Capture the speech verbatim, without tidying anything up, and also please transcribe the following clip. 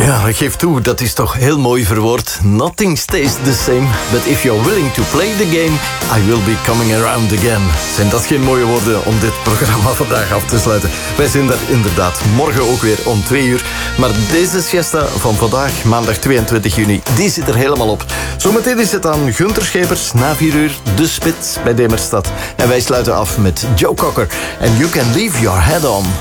Ja, ik geef toe, dat is toch heel mooi verwoord. Nothing stays the same, but if you're willing to play the game, I will be coming around again. Zijn dat geen mooie woorden om dit programma vandaag af te sluiten? Wij zijn er inderdaad morgen ook weer om twee uur. Maar deze siesta van vandaag, maandag tweeëntwintig juni, die zit er helemaal op. Zometeen is het aan Gunther Schepers, na vier uur, De Spits bij Demerstad. En wij sluiten af met Joe Cocker en You Can Leave Your Head On.